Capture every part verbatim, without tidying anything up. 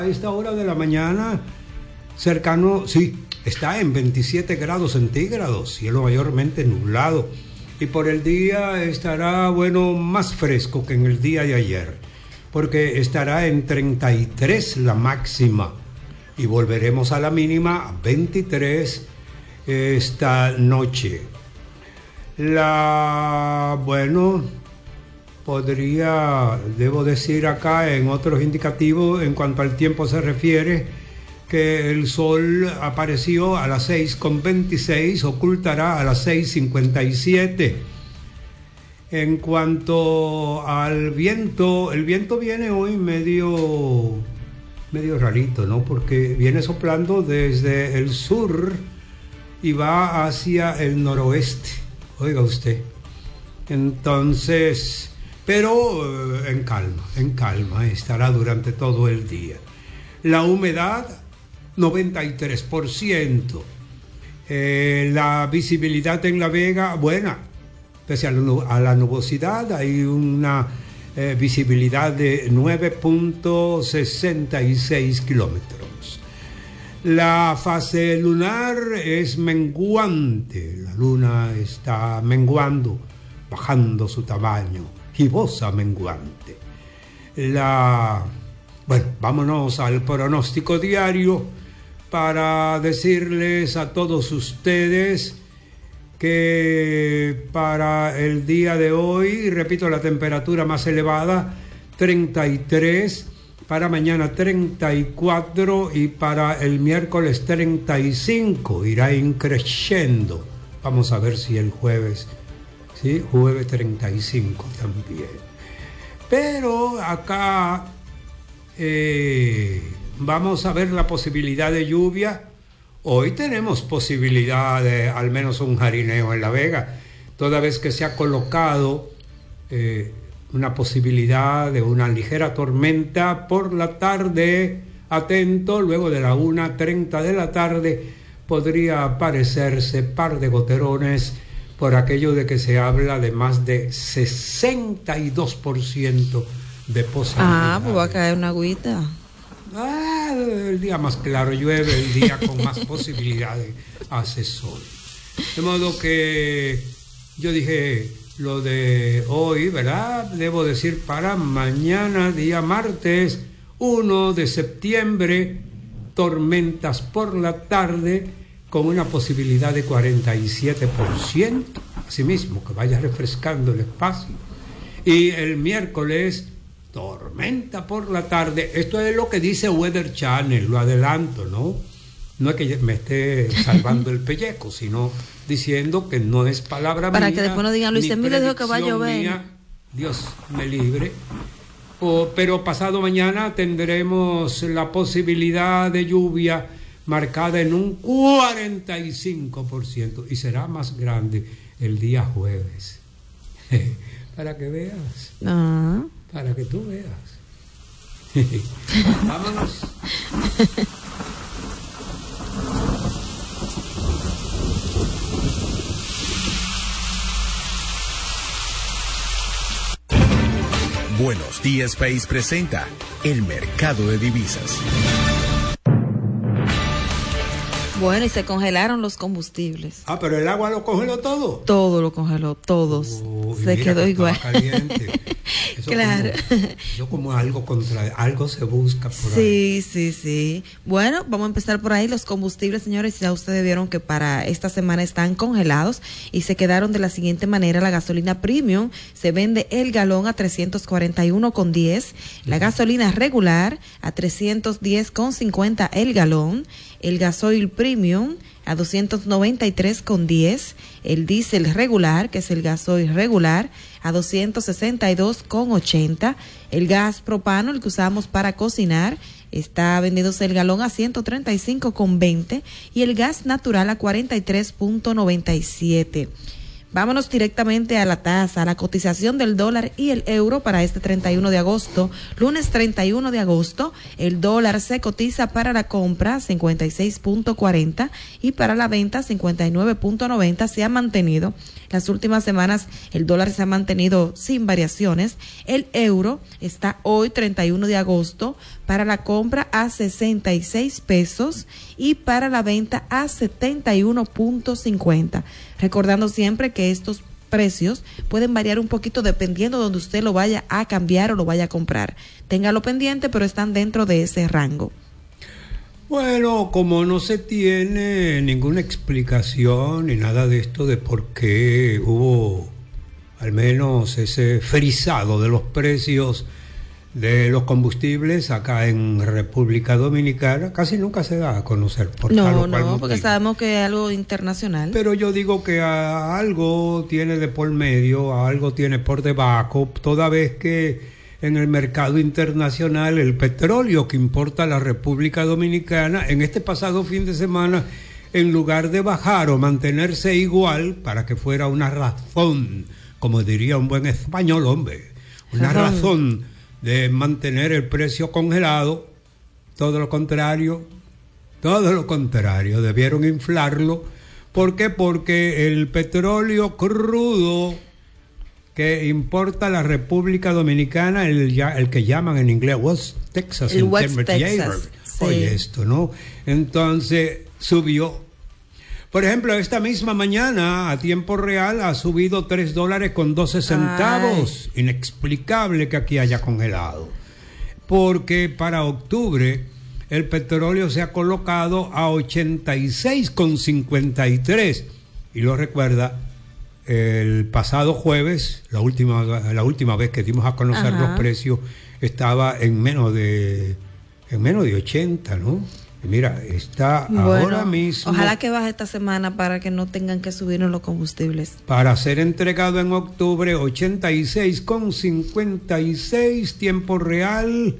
A esta hora de la mañana, cercano, sí, está en veintisiete grados centígrados, cielo mayormente nublado. Y por el día estará, bueno, más fresco que en el día de ayer, porque estará en treinta y tres la máxima. Y volveremos a la mínima, a veintitrés esta noche. La, bueno, podría, debo decir acá en otros indicativos, en cuanto al tiempo se refiere, que el sol apareció a las seis con veintiséis, ocultará a las seis cincuenta y siete. En cuanto al viento, el viento viene hoy medio, medio rarito, ¿no? Porque viene soplando desde el sur y va hacia el noroeste, oiga usted. Entonces, pero eh, en calma, en calma, estará durante todo el día. La humedad, noventa y tres por ciento. Eh, la visibilidad en La Vega, buena, pese a la, a la nubosidad, hay una eh, visibilidad de nueve punto sesenta y seis kilómetros. La fase lunar es menguante, la luna está menguando, bajando su tamaño, gibosa menguante. La, bueno, vámonos al pronóstico diario para decirles a todos ustedes que para el día de hoy, repito, la temperatura más elevada, treinta y tres, para mañana treinta y cuatro y para el miércoles treinta y cinco, irá increciendo. Vamos a ver si el jueves, ¿sí? Jueves treinta y cinco también. Pero acá eh, vamos a ver la posibilidad de lluvia. Hoy tenemos posibilidad de al menos un jarineo en La Vega, toda vez que se ha colocado eh, una posibilidad de una ligera tormenta por la tarde. Atento, luego de la una treinta de la tarde podría aparecerse par de goterones, por aquello de que se habla de más de sesenta y dos por ciento de posibilidad. Ah, pues va a caer una agüita. Ah, el día más claro llueve, el día con más posibilidades hace sol. De modo que yo dije lo de hoy, ¿verdad? Debo decir para mañana, día martes, primero de septiembre, tormentas por la tarde con una posibilidad de cuarenta y siete por ciento. Asimismo, que vaya refrescando el espacio. Y el miércoles, tormenta por la tarde. Esto es lo que dice Weather Channel, lo adelanto, ¿no? No es que me esté salvando el pellejo, sino diciendo que no es palabra para mía. Para que después no digan, Luis Emilio dijo que va a llover. Mía, Dios me libre. O, pero pasado mañana tendremos la posibilidad de lluvia marcada en un cuarenta y cinco por ciento y será más grande el día jueves. Para que veas. Ah. Para que tú veas. Vámonos. Buenos Días País presenta el mercado de divisas. Bueno, y se congelaron los combustibles. Ah, pero el agua lo congeló todo. Todo lo congeló, todos. Oh, se quedó igual. Caliente. Eso claro. Como, eso como algo contra, algo se busca por sí, ahí. Sí, sí, sí. Bueno, vamos a empezar por ahí. Los combustibles, señores, ya ustedes vieron que para esta semana están congelados y se quedaron de la siguiente manera. La gasolina premium se vende el galón a trescientos cuarenta y uno con diez. La gasolina regular a trescientos diez con cincuenta el galón. El gasoil premium a doscientos noventa y tres con diez, el diésel regular, que es el gasoil regular, a doscientos sesenta y dos con ochenta, el gas propano, el que usamos para cocinar, está vendiéndose el galón a ciento treinta y cinco con veinte y el gas natural a cuarenta y tres con noventa y siete. Vámonos directamente a la tasa, a la cotización del dólar y el euro para este treinta y uno de agosto. Lunes treinta y uno de agosto, el dólar se cotiza para la compra cincuenta y seis punto cuarenta y para la venta cincuenta y nueve punto noventa. Se ha mantenido. Las últimas semanas el dólar se ha mantenido sin variaciones. El euro está hoy treinta y uno de agosto para la compra a sesenta y seis pesos y para la venta a setenta y uno punto cincuenta. Recordando siempre que estos precios pueden variar un poquito dependiendo de donde usted lo vaya a cambiar o lo vaya a comprar. Téngalo pendiente, pero están dentro de ese rango. Bueno, como no se tiene ninguna explicación ni nada de esto de por qué hubo al menos ese frisado de los precios de los combustibles acá en República Dominicana, casi nunca se da a conocer por no, tal o cual no, motivo. Porque sabemos que es algo internacional. Pero yo digo que a algo tiene de por medio, a algo tiene por debajo, toda vez que en el mercado internacional el petróleo que importa la República Dominicana en este pasado fin de semana, en lugar de bajar o mantenerse igual, para que fuera una razón, como diría un buen español, hombre, una Razón. razón de mantener el precio congelado, todo lo contrario, todo lo contrario, debieron inflarlo. ¿Por qué? Porque el petróleo crudo que importa la República Dominicana, el, el que llaman en inglés West Texas el West Intermediate, Texas, sí. Oye esto, ¿no? Entonces subió. Por ejemplo, esta misma mañana, a tiempo real, ha subido tres dólares con doce centavos. Ay. Inexplicable que aquí haya congelado. Porque para octubre el petróleo se ha colocado a ochenta y seis con cincuenta y tres. Y lo recuerda, el pasado jueves, la última, la última vez que dimos a conocer Ajá. los precios, estaba en menos de, en menos de ochenta, ¿no? Mira, está bueno, ahora mismo. Ojalá que baje esta semana para que no tengan que subirnos los combustibles. Para ser entregado en octubre, ochenta y seis con cincuenta y seis, tiempo real.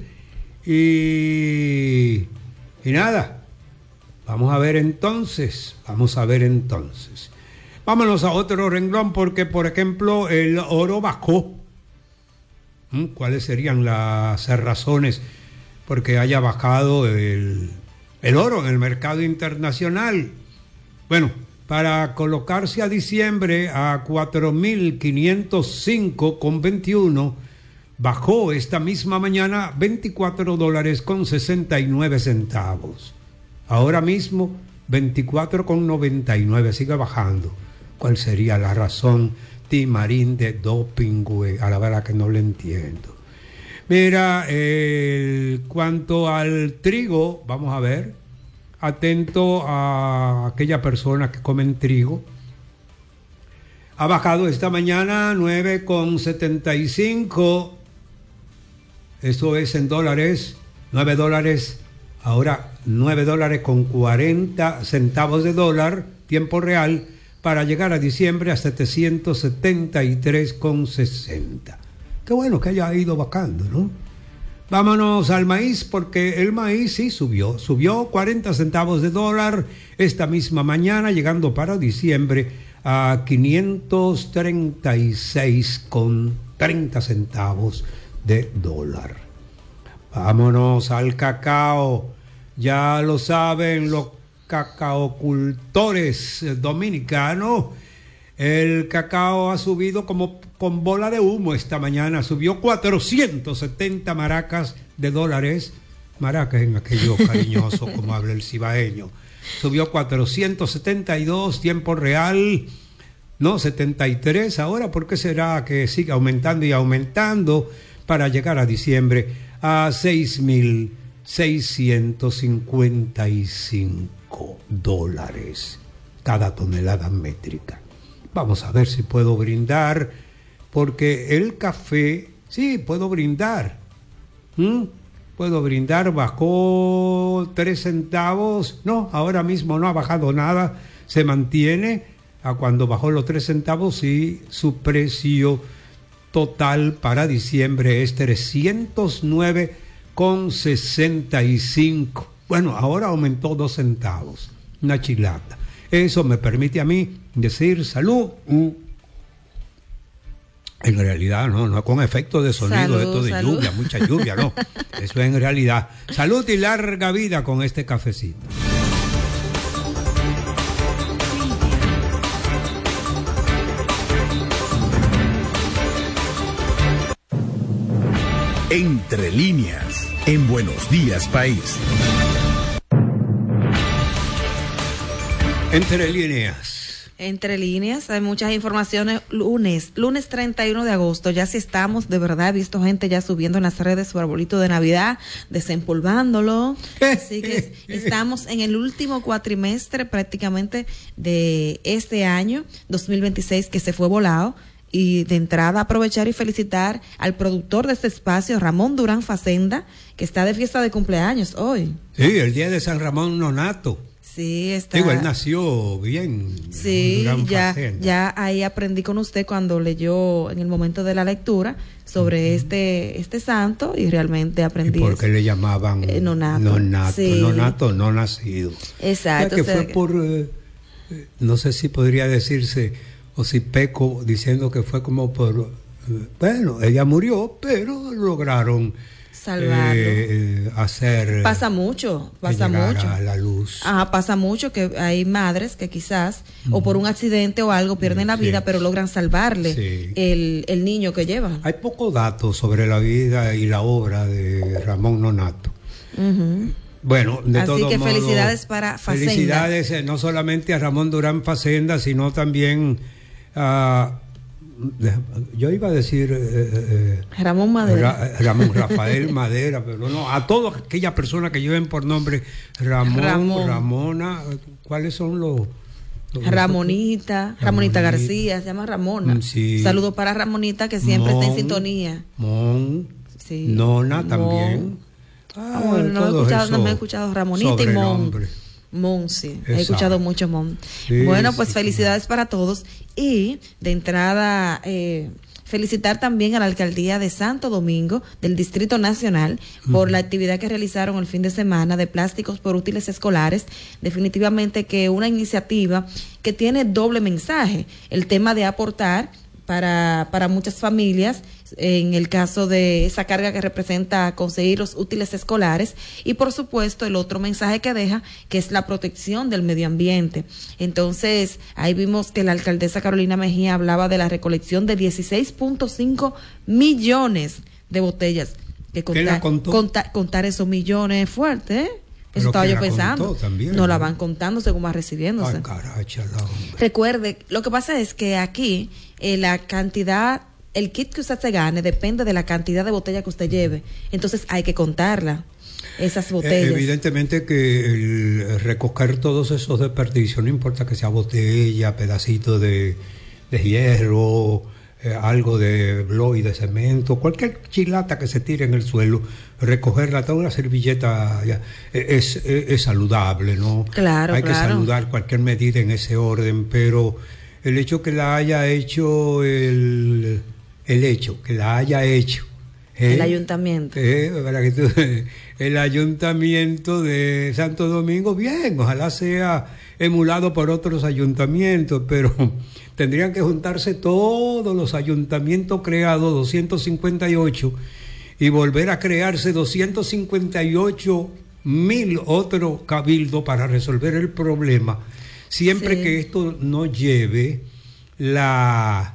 Y, y nada, vamos a ver entonces, vamos a ver entonces. Vámonos a otro renglón porque, por ejemplo, el oro bajó. ¿Mm? ¿Cuáles serían las razones porque haya bajado el... el oro en el mercado internacional? Bueno, para colocarse a diciembre a cuatro mil quinientos cinco con veintiuno, bajó esta misma mañana veinticuatro dólares con sesenta y nueve centavos. Ahora mismo veinticuatro con noventa y nueve, sigue bajando. ¿Cuál sería la razón, Timarín, de doping, güey? A la verdad que no lo entiendo. Mira, eh, cuanto al trigo, vamos a ver, atento a aquella persona que comen trigo, ha bajado esta mañana nueve con setenta y cinco, eso es en dólares, nueve dólares, ahora nueve dólares con cuarenta centavos de dólar, tiempo real, para llegar a diciembre a setecientos setenta y tres con sesenta. Qué bueno que haya ido bajando, ¿no? Vámonos al maíz, porque el maíz sí subió, subió cuarenta centavos de dólar esta misma mañana, llegando para diciembre a quinientos treinta y seis con treinta centavos de dólar. Vámonos al cacao, ya lo saben los cacaocultores dominicanos. El cacao ha subido como con bola de humo esta mañana, subió cuatrocientos setenta maracas de dólares, maracas en aquello cariñoso como habla el cibaeño, subió cuatrocientos setenta y dos, tiempo real, no, setenta y tres ahora. ¿Por qué será que sigue aumentando y aumentando para llegar a diciembre a seis mil seiscientos cincuenta y cinco dólares cada tonelada métrica? Vamos a ver si puedo brindar, porque el café, sí, puedo brindar. ¿Mm? Puedo brindar, bajó tres centavos. No, ahora mismo no ha bajado nada, se mantiene a cuando bajó los tres centavos y su precio total para diciembre es trescientos nueve con sesenta y cinco. Bueno, ahora aumentó dos centavos, una chilata. Eso me permite a mí decir salud, En realidad, no, no con efecto de sonido, Salud, esto de salud. lluvia, mucha lluvia, no. Eso es en realidad. Salud y larga vida con este cafecito. Entre líneas, en Buenos Días País. Entre líneas. Entre líneas, hay muchas informaciones. Lunes, lunes treinta y uno de agosto, ya sí estamos, de verdad, he visto gente ya subiendo en las redes su arbolito de Navidad, desempolvándolo. Así que estamos en el último cuatrimestre prácticamente de este año, dos mil veintiséis, que se fue volado. Y de entrada aprovechar y felicitar al productor de este espacio, Ramón Durán Facenda, que está de fiesta de cumpleaños hoy. Sí, el día de San Ramón Nonato. Sí, está. Digo, él nació bien. Sí, Durán ya, Facenda. ya ahí aprendí con usted cuando leyó en el momento de la lectura sobre uh-huh. este este santo y realmente aprendí. ¿Y por qué eso. le llamaban eh, nonato? Nonato, sí. nonato no nacido. Exacto. O sea, que o sea, fue que... por, eh, no sé si podría decirse, o si peco diciendo que fue como por, eh, bueno, ella murió, pero lograron salvarlo. Eh, hacer. Pasa mucho, pasa mucho. A la luz. Ajá, pasa mucho que hay madres que quizás, uh-huh. o por un accidente o algo, pierden la vida, sí. pero logran salvarle sí. el, el niño que llevan. Hay pocos datos sobre la vida y la obra de Ramón Nonato. Uh-huh. Bueno, de Así todos que modos, felicidades para Facenda. Felicidades eh, no solamente a Ramón Durán Facenda, sino también a... Yo iba a decir eh, eh, Ramón Madera, Ra, Ramón Rafael Madera, pero no, a todas aquellas personas que lleven por nombre Ramón, Ramón. Ramona, ¿cuáles son los? los Ramonita, Ramonita, Ramonita García, se llama Ramona. Sí. Saludo para Ramonita que siempre Mon, está en sintonía. Mon, sí. Nona también. Mon. Ah, ah, bueno, no he escuchado, no me he escuchado Ramonita y Mon. Mon, sí, Exacto. he escuchado mucho Mon. Sí, bueno, pues sí, felicidades sí. para todos y de entrada eh, felicitar también a la alcaldía de Santo Domingo del Distrito Nacional por uh-huh. la actividad que realizaron el fin de semana de plásticos por útiles escolares. Definitivamente que una iniciativa que tiene doble mensaje, el tema de aportar para, para muchas familias, en el caso de esa carga que representa conseguir los útiles escolares, y por supuesto el otro mensaje que deja, que es la protección del medio ambiente. Entonces, ahí vimos que la alcaldesa Carolina Mejía hablaba de la recolección de dieciséis punto cinco millones de botellas. Que contar, contar, contar esos millones es fuerte, ¿eh? Eso estaba yo pensando. También, no, ¿no la van contando según va recibiéndose. Ay, caracha, la hombre. Recuerde, lo que pasa es que aquí eh, la cantidad, el kit que usted se gane depende de la cantidad de botella que usted lleve. Entonces hay que contarla, esas botellas. Eh, evidentemente que el recoger todos esos desperdicios, no importa que sea botella, pedacito de, de hierro, eh, algo de blow y de cemento, cualquier chilata que se tire en el suelo, recogerla, toda una servilleta ya, es, es, es saludable, ¿no? Claro, Hay claro. que saludar cualquier medida en ese orden, pero el hecho que la haya hecho el, el hecho que la haya hecho ¿eh? el ayuntamiento ¿eh? Para que tú, el ayuntamiento de Santo Domingo, bien, ojalá sea emulado por otros ayuntamientos, pero tendrían que juntarse todos los ayuntamientos creados, doscientos cincuenta y ocho, y volver a crearse doscientos cincuenta y ocho mil otros cabildos para resolver el problema, siempre sí. que esto no lleve la,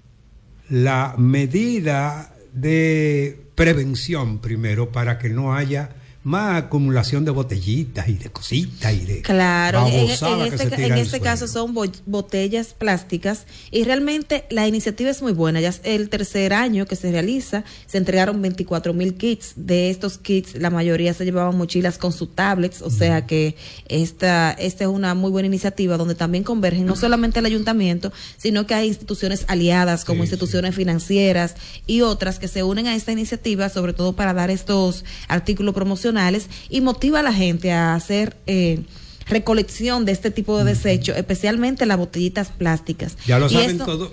la medida de prevención primero, para que no haya más acumulación de botellitas y de cositas y de claro, en, en este, en este caso son botellas plásticas, y realmente la iniciativa es muy buena. Ya es el tercer año que se realiza, se entregaron veinticuatro mil kits. De estos kits la mayoría se llevaban mochilas con sus tablets, o uh-huh. sea que esta esta es una muy buena iniciativa donde también convergen no solamente el ayuntamiento, sino que hay instituciones aliadas como sí, instituciones sí. financieras y otras que se unen a esta iniciativa, sobre todo para dar estos artículos promocionales, y motiva a la gente a hacer eh, recolección de este tipo de desechos, especialmente las botellitas plásticas. Ya lo y saben esto, todo.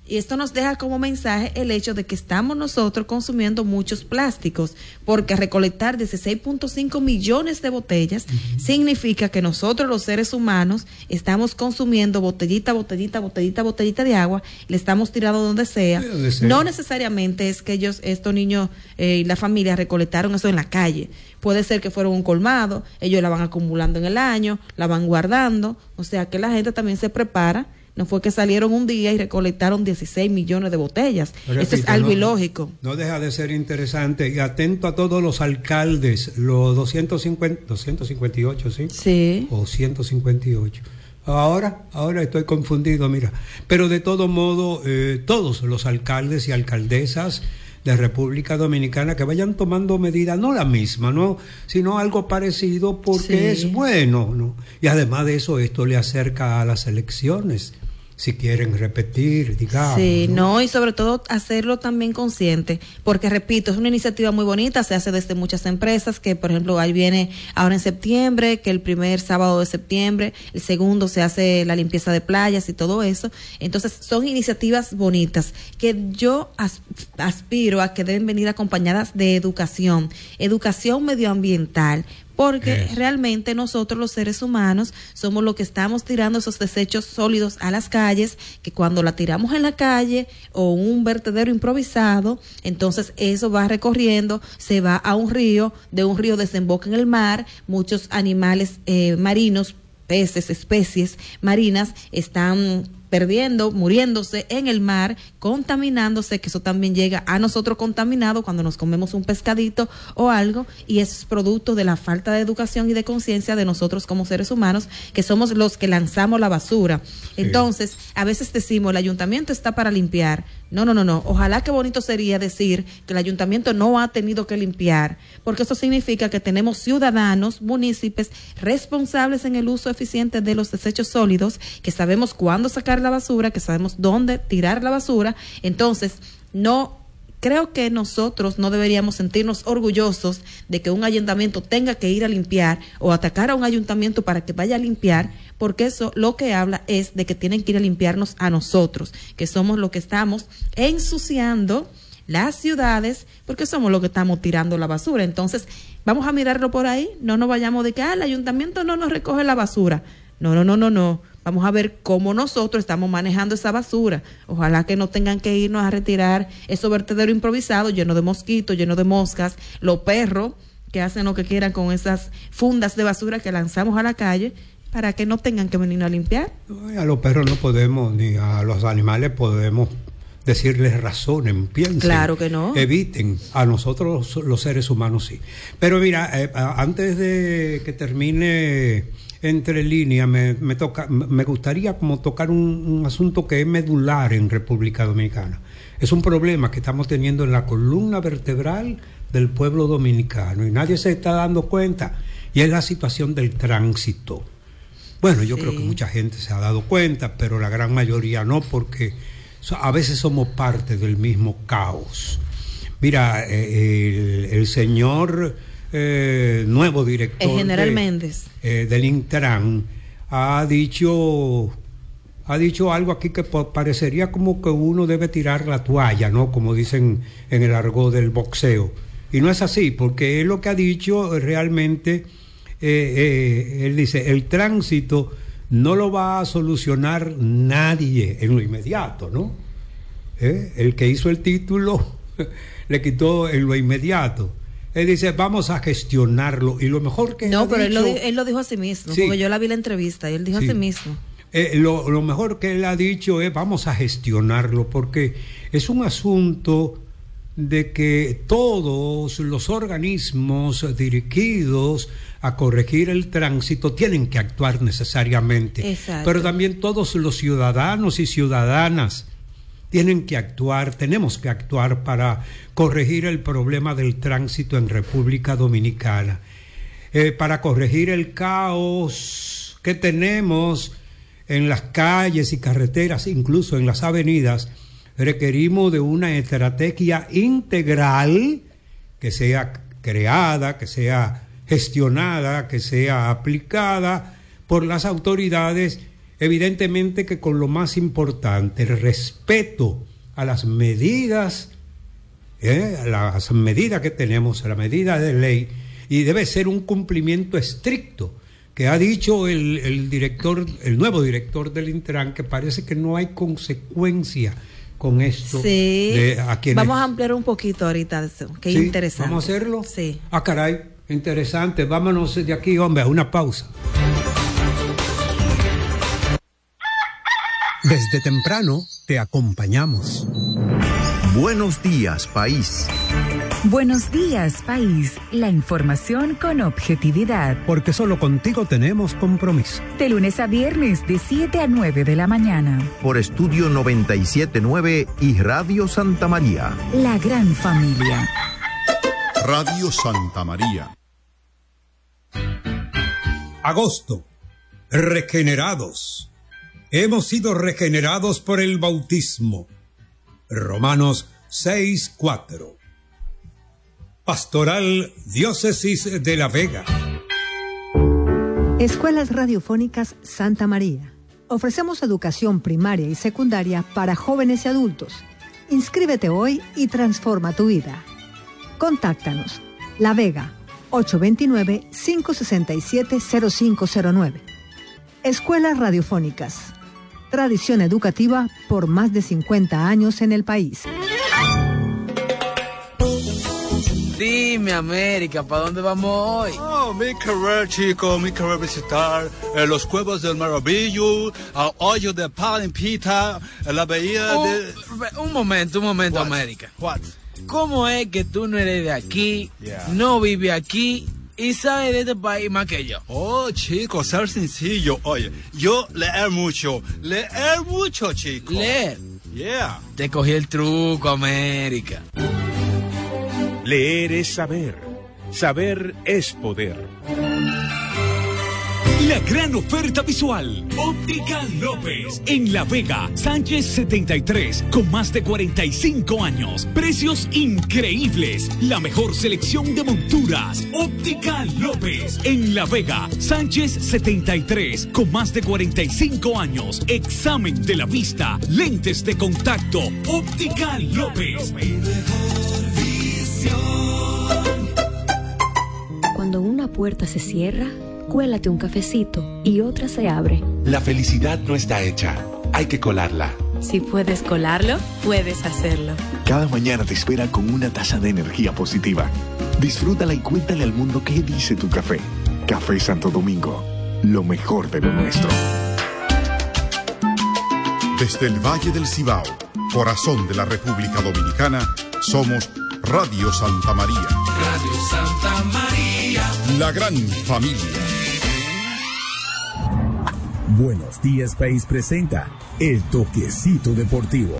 Y esto nos deja como mensaje el hecho de que estamos nosotros consumiendo muchos plásticos, porque recolectar dieciséis punto cinco millones de botellas uh-huh. significa que nosotros los seres humanos estamos consumiendo botellita, botellita, botellita, botellita de agua, le estamos tirando donde sea. Donde sea. No necesariamente es que ellos, estos niños eh, y la familia recolectaron eso en la calle. Puede ser que fueron un colmado, ellos la van acumulando en el año, la van guardando, o sea que la gente también se prepara. No fue que salieron un día y recolectaron dieciséis millones de botellas. Repito, esto es algo no, ilógico. No deja de ser interesante. Y atento a todos los alcaldes, los doscientos cincuenta, doscientos cincuenta y ocho, ¿sí? Sí. O ciento cincuenta y ocho. Ahora, ahora estoy confundido, mira. Pero de todo modo, eh, todos los alcaldes y alcaldesas de República Dominicana que vayan tomando medidas, no la misma, no, sino algo parecido, porque sí. es bueno, ¿no? Y además de eso, esto le acerca a las elecciones, si quieren repetir, digamos. Sí, ¿no? no, y sobre todo hacerlo también consciente, porque repito, es una iniciativa muy bonita, se hace desde muchas empresas, que por ejemplo ahí viene ahora en septiembre, que el primer sábado de septiembre, el segundo se hace la limpieza de playas y todo eso. Entonces son iniciativas bonitas que yo as- aspiro a que deben venir acompañadas de educación, educación medioambiental, porque yes. realmente nosotros los seres humanos somos los que estamos tirando esos desechos sólidos a las calles, que cuando la tiramos en la calle o un vertedero improvisado, entonces eso va recorriendo, se va a un río, de un río desemboca en el mar, muchos animales eh, marinos, peces, especies marinas están perdiendo, muriéndose en el mar, contaminándose, que eso también llega a nosotros contaminado cuando nos comemos un pescadito o algo, y eso es producto de la falta de educación y de conciencia de nosotros como seres humanos, que somos los que lanzamos la basura. Sí. Entonces, a veces decimos, el ayuntamiento está para limpiar. No, no, no, no. Ojalá, qué bonito sería decir que el ayuntamiento no ha tenido que limpiar, porque eso significa que tenemos ciudadanos, municipios responsables en el uso eficiente de los desechos sólidos, que sabemos cuándo sacar la basura, que sabemos dónde tirar la basura. Entonces, no creo que nosotros no deberíamos sentirnos orgullosos de que un ayuntamiento tenga que ir a limpiar o atacar a un ayuntamiento para que vaya a limpiar, porque eso lo que habla es de que tienen que ir a limpiarnos a nosotros, que somos los que estamos ensuciando las ciudades, porque somos los que estamos tirando la basura. Entonces, vamos a mirarlo por ahí, no nos vayamos de que ah, el ayuntamiento no nos recoge la basura. No, no, no, no, no. Vamos a ver cómo nosotros estamos manejando esa basura. Ojalá que no tengan que irnos a retirar esos vertederos improvisados llenos de mosquitos, llenos de moscas, los perros que hacen lo que quieran con esas fundas de basura que lanzamos a la calle, para que no tengan que venir a limpiar. A los perros no podemos, ni a los animales podemos decirles razonen, piensen. Claro que no. Eviten. A nosotros los, los seres humanos sí. Pero mira, eh, antes de que termine entre líneas, me, me, toca, me gustaría como tocar un, un asunto que es medular en República Dominicana. Es un problema que estamos teniendo en la columna vertebral del pueblo dominicano y nadie se está dando cuenta, y es la situación del tránsito. Bueno, yo sí. creo que mucha gente se ha dado cuenta, pero la gran mayoría no, porque a veces somos parte del mismo caos. Mira, eh, el, el señor eh, nuevo director el general de, Méndez eh, del Intran ha dicho ha dicho algo aquí que parecería como que uno debe tirar la toalla, ¿no? Como dicen en el argot del boxeo. Y no es así, porque él lo que ha dicho realmente, eh, eh, él dice, el tránsito no lo va a solucionar nadie en lo inmediato, ¿no? ¿Eh? El que hizo el título le quitó en lo inmediato. Él dice, vamos a gestionarlo, y lo mejor que no, él ha pero dicho, él, lo, él lo dijo a sí mismo, sí, porque yo la vi la entrevista y él dijo sí, a sí mismo. Eh, lo, lo mejor que él ha dicho es vamos a gestionarlo, porque es un asunto de que todos los organismos dirigidos a corregir el tránsito tienen que actuar necesariamente. Exacto. Pero también todos los ciudadanos y ciudadanas tienen que actuar, tenemos que actuar para corregir el problema del tránsito en República Dominicana, eh, para corregir el caos que tenemos en las calles y carreteras, incluso en las avenidas. Requerimos de una estrategia integral que sea creada, que sea gestionada, que sea aplicada por las autoridades evidentemente que con lo más importante, el respeto a las medidas, eh, a las medidas que tenemos, a la medida de ley, y debe ser un cumplimiento estricto, que ha dicho el, el director, el nuevo director del Intran, que parece que no hay consecuencia con esto. Sí, de a quienes... vamos a ampliar un poquito ahorita eso, qué ¿Sí? interesante. ¿Vamos a hacerlo? Sí. Ah, caray, interesante, vámonos de aquí, hombre, a una pausa. Desde temprano te acompañamos. Buenos días, país. Buenos días, país. La información con objetividad. Porque solo contigo tenemos compromiso. De lunes a viernes, de siete a nueve de la mañana. Por Estudio noventa y siete punto nueve y Radio Santa María. La gran familia. Radio Santa María. Agosto. Regenerados. Hemos sido regenerados por el bautismo. Romanos seis cuatro. Pastoral Diócesis de La Vega. Escuelas Radiofónicas Santa María. Ofrecemos educación primaria y secundaria para jóvenes y adultos. Inscríbete hoy y transforma tu vida. Contáctanos. La Vega, ocho dos nueve, cinco seis siete, cero cinco cero nueve. Escuelas Radiofónicas. Tradición educativa por más de cincuenta años en el país. Dime, América, ¿para dónde vamos hoy? Oh, mi querer, chico, mi querer visitar eh, los Cuevas del Maravillo, el hoyo de Palimpita, la bahía un, de... Un momento, un momento, What? América. What? ¿Cómo es que tú no eres de aquí, Yeah. no vives aquí y sabes de este país más que yo? Oh, chico, ser sencillo. Oye, yo leer mucho, leer mucho, chico. Leer. Yeah. Te cogí el truco, América. Leer es saber. Saber es poder. La gran oferta visual. Óptica López. En La Vega, Sánchez setenta y tres, con más de cuarenta y cinco años. Precios increíbles. La mejor selección de monturas. Óptica López. En La Vega, Sánchez setenta y tres, con más de cuarenta y cinco años. Examen de la vista. Lentes de contacto. Óptica López. Cuando una puerta se cierra, cuélate un cafecito y otra se abre. La felicidad no está hecha, hay que colarla. Si puedes colarlo, puedes hacerlo. Cada mañana te espera con una taza de energía positiva. Disfrútala y cuéntale al mundo qué dice tu café. Café Santo Domingo, lo mejor de lo nuestro. Desde el Valle del Cibao, corazón de la República Dominicana, somos Radio Santa María. Radio Santa María. La gran familia. Buenos días, país presenta El Toquecito Deportivo.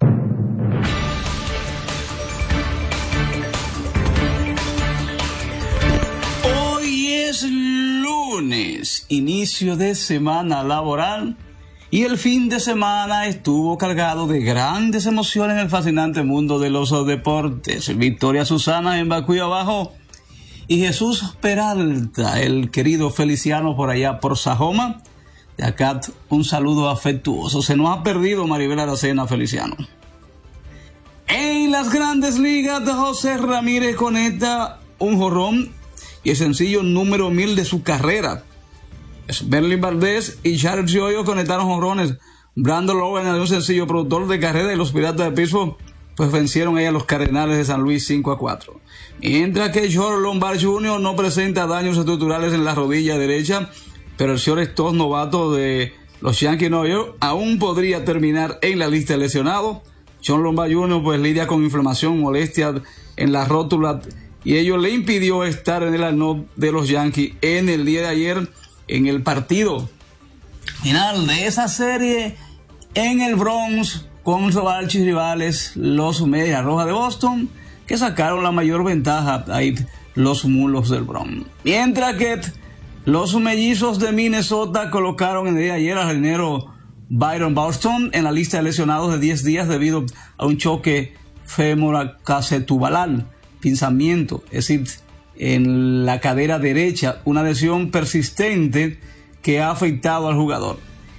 Hoy es lunes, inicio de semana laboral, y el fin de semana estuvo cargado de grandes emociones en el fascinante mundo de los deportes. Victoria Susana en Bacuy Abajo y Jesús Peralta, el querido Feliciano por allá por Sajoma. De acá un saludo afectuoso. Se nos ha perdido Maribel Aracena, Feliciano. En las grandes ligas, José Ramírez conecta un jonrón y el sencillo número mil de su carrera. Berlin Valdés y Charles Yoyo conectaron jonrones. Brandon Lowe en un sencillo productor de carrera, y los Piratas de Pittsburgh pues vencieron ahí a los Cardenales de San Luis cinco a cuatro. Mientras que Jorge Lombard junior no presenta daños estructurales en la rodilla derecha, pero el shortstop novato de los Yankees de Nueva York aún podría terminar en la lista de lesionados. John Lombard junior pues lidia con inflamación, molestia en la rótula, y ello le impidió estar en el line-up de los Yankees en el día de ayer en el partido final de esa serie en el Bronx con sus archirrivales, los Medias Rojas de Boston, que sacaron la mayor ventaja ahí, los Mulos del Bronx. Mientras que los Mellizos de Minnesota colocaron en el día de ayer al jardinero Byron Buxton en la lista de lesionados de diez días debido a un choque femoroacetabular, pinzamiento, es decir, en la cadera derecha, una lesión persistente que ha afectado al jugador.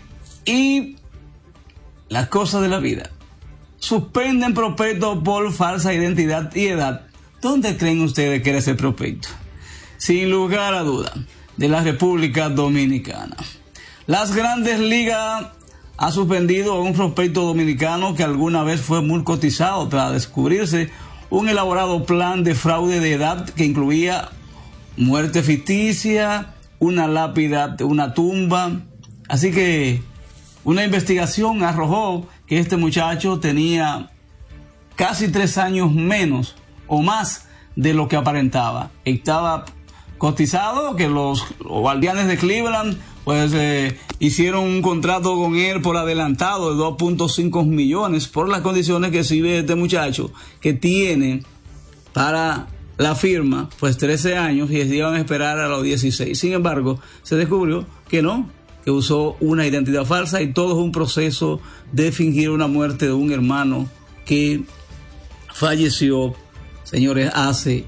Y las cosas de la vida. Suspenden prospecto por falsa identidad y edad. ¿Dónde creen ustedes que era ese prospecto? Sin lugar a duda, de la República Dominicana. Las Grandes Ligas ha suspendido a un prospecto dominicano que alguna vez fue muy cotizado tras descubrirse un elaborado plan de fraude de edad que incluía muerte ficticia, una lápida, una tumba. Así que una investigación arrojó que este muchacho tenía casi tres años menos o más de lo que aparentaba. Estaba cotizado, que los, los guardianes de Cleveland pues eh, hicieron un contrato con él por adelantado de dos punto cinco millones por las condiciones que exhibe este muchacho, que tiene para la firma pues trece años y iban a esperar a los dieciséis. Sin embargo, se descubrió que no, que usó una identidad falsa, y todo es un proceso de fingir una muerte de un hermano que falleció, señores, hace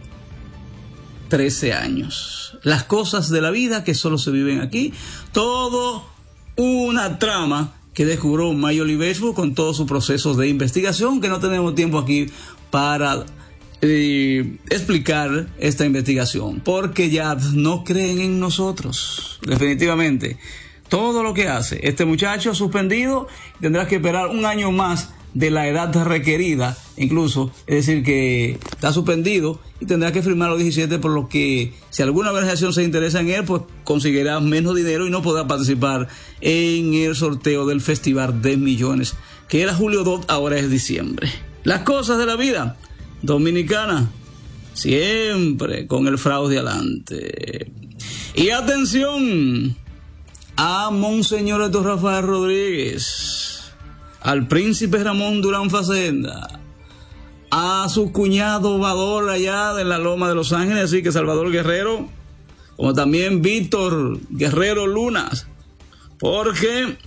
trece años. Las cosas de la vida que solo se viven aquí. Todo una trama que descubrió Major League Baseball con todos sus procesos de investigación, que no tenemos tiempo aquí para eh, explicar esta investigación, porque ya no creen en nosotros, definitivamente. Todo lo que hace este muchacho suspendido, tendrá que esperar un año más de la edad requerida, incluso, es decir, que está suspendido y tendrá que firmar los diecisiete, por lo que si alguna organización se interesa en él, pues conseguirá menos dinero y no podrá participar en el sorteo del Festival de Millones, que era julio dos, ahora es diciembre. Las cosas de la vida dominicana, siempre con el fraude adelante. Y atención a Monseñor Héctor Rafael Rodríguez, al príncipe Ramón Durán Facenda, a su cuñado Vador allá de la Loma de Los Ángeles, así que Salvador Guerrero, como también Víctor Guerrero Lunas, porque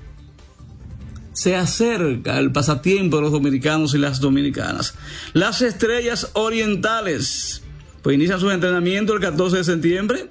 se acerca el pasatiempo de los dominicanos y las dominicanas. Las Estrellas Orientales pues inician sus entrenamientos el catorce de septiembre.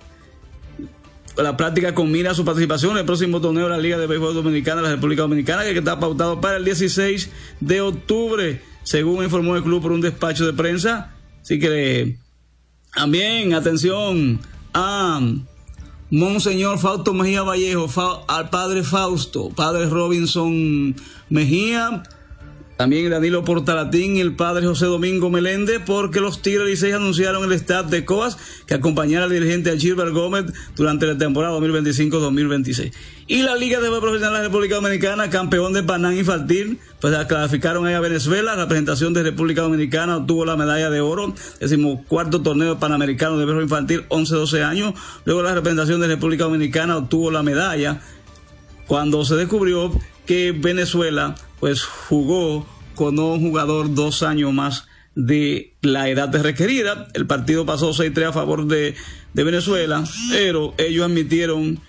La práctica combina su participación en el próximo torneo de la Liga de Béisbol Dominicana de la República Dominicana, que está pautado para el dieciséis de octubre, según informó el club por un despacho de prensa. Así que también atención a Monseñor Fausto Mejía Vallejo, fa, al padre Fausto, padre Robinson Mejía, también Danilo Portalatín y el padre José Domingo Meléndez, porque los Tigres Licey anunciaron el staff de Coas que acompañará al dirigente Gilbert Gómez durante la temporada dos mil veinticinco dos mil veintiséis. Y la Liga de Béisbol Profesional de la República Dominicana, campeón de Panam infantil, pues clasificaron ahí a Venezuela. La representación de República Dominicana obtuvo la medalla de oro, decimocuarto torneo panamericano de béisbol infantil, once doce años. Luego la representación de República Dominicana obtuvo la medalla cuando se descubrió que Venezuela pues jugó con un jugador dos años más de la edad requerida. El partido pasó seis tres a favor de, de Venezuela, pero ellos admitieron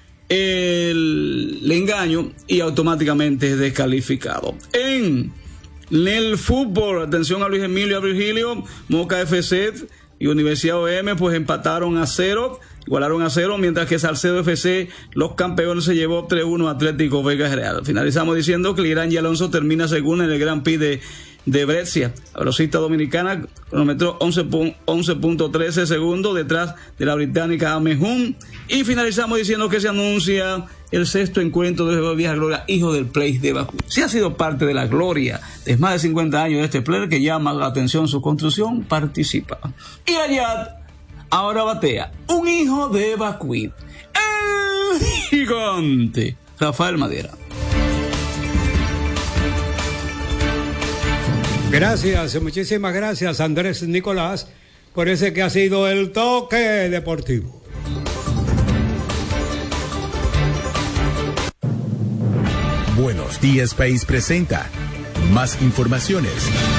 el, el engaño y automáticamente es descalificado. En el fútbol, atención a Luis Emilio y a Virgilio, Moca F C y Universidad O M pues empataron a cero, igualaron a cero, mientras que Salcedo F C, los campeones, se llevó tres uno Atlético Vega Real. Finalizamos diciendo que Irán y Alonso termina segundo en el Gran Prix de, de Brescia. La velocista dominicana cronometró once punto trece segundos detrás de la británica Amehun. Y finalizamos diciendo que se anuncia el sexto encuentro de Vieja Gloria, hijo del Play de Bakú. Si ha sido parte de la gloria de más de cincuenta años de este player que llama la atención su construcción, participa. Y allá ahora batea un hijo de Bacuit, el gigante Rafael Madera. Gracias, muchísimas gracias, Andrés Nicolás, por ese que ha sido el toque deportivo. Buenos Días País presenta más informaciones.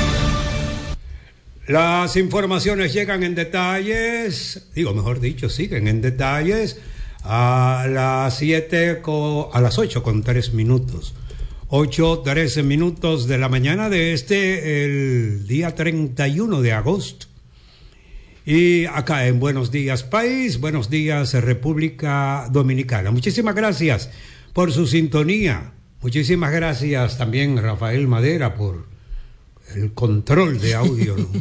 Las informaciones llegan en detalles, digo, mejor dicho, siguen en detalles a las siete, a las ocho con tres minutos. ocho, trece minutos de la mañana de este, el día treinta y uno de agosto. Y acá en Buenos Días País, Buenos Días República Dominicana. Muchísimas gracias por su sintonía, Muchísimas gracias también, Rafael Madera, por el control de audio, ¿no?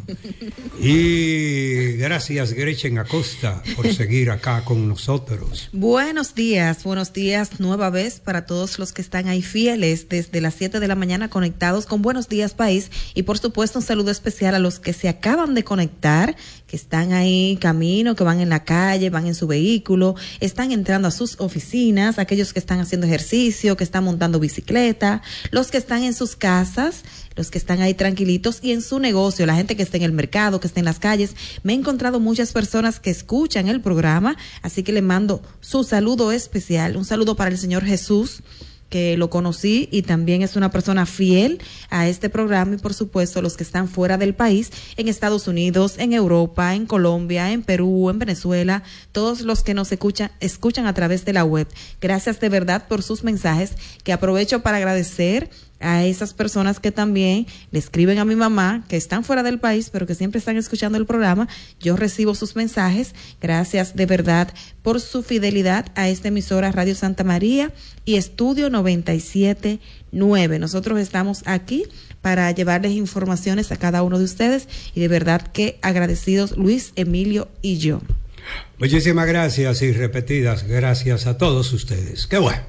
Y gracias, Gretchen Acosta, por seguir acá con nosotros. Buenos días, buenos días nueva vez para todos los que están ahí fieles desde las siete de la mañana conectados con Buenos Días País, y por supuesto un saludo especial a los que se acaban de conectar, que están ahí camino, que van en la calle, van en su vehículo, están entrando a sus oficinas, aquellos que están haciendo ejercicio, que están montando bicicleta, los que están en sus casas, los que están ahí tranquilitos y en su negocio, la gente que está en el mercado, que está en las calles. Me he encontrado muchas personas que escuchan el programa, así que le mando su saludo especial, un saludo para el Señor Jesús, que lo conocí y también es una persona fiel a este programa, y por supuesto los que están fuera del país, en Estados Unidos, en Europa, en Colombia, en Perú, en Venezuela, todos los que nos escuchan, escuchan a través de la web. Gracias de verdad por sus mensajes, que aprovecho para agradecer a esas personas que también le escriben a mi mamá, que están fuera del país, pero que siempre están escuchando el programa. Yo recibo sus mensajes. Gracias de verdad por su fidelidad a esta emisora Radio Santa María y Estudio noventa y siete nueve. Nosotros estamos aquí para llevarles informaciones a cada uno de ustedes, y de verdad que agradecidos Luis, Emilio y yo. Muchísimas gracias y repetidas gracias a todos ustedes. Qué bueno.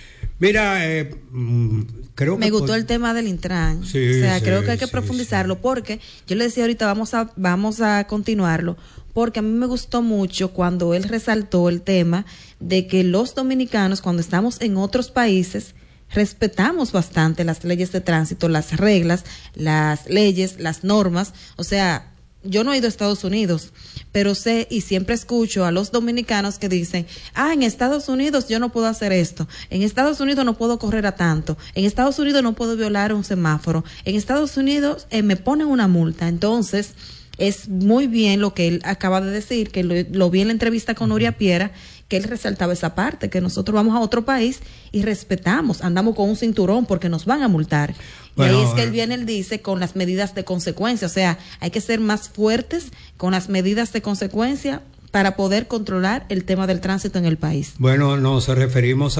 Mira, eh, creo que me gustó por... el tema del Intran. Sí, o sea, sí, creo que hay que sí, profundizarlo, sí. Porque yo le decía ahorita, vamos a vamos a continuarlo, porque a mí me gustó mucho cuando él resaltó el tema de que los dominicanos, cuando estamos en otros países, respetamos bastante las leyes de tránsito, las reglas, las leyes, las normas. O sea, yo no he ido a Estados Unidos, pero sé y siempre escucho a los dominicanos que dicen, ah, en Estados Unidos yo no puedo hacer esto, en Estados Unidos no puedo correr a tanto, en Estados Unidos no puedo violar un semáforo, en Estados Unidos eh, me ponen una multa. Entonces, es muy bien lo que él acaba de decir, que lo, lo vi en la entrevista con Nuria Piera, que él resaltaba esa parte, que nosotros vamos a otro país y respetamos, andamos con un cinturón porque nos van a multar. Bueno, y ahí es que él viene, él dice, con las medidas de consecuencia. O sea, hay que ser más fuertes con las medidas de consecuencia para poder controlar el tema del tránsito en el país. Bueno, nos referimos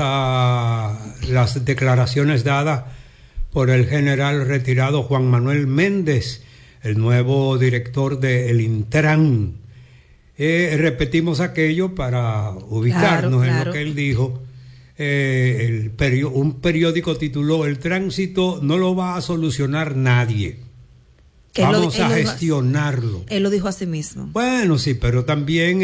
a las declaraciones dadas por el general retirado Juan Manuel Méndez, el nuevo director del Intran. Eh, repetimos aquello para ubicarnos claro, claro. en lo que él dijo. Eh, el perio, un periódico tituló: el tránsito no lo va a solucionar nadie, vamos lo, a gestionarlo. Él, él lo dijo a sí mismo. Bueno, sí, pero también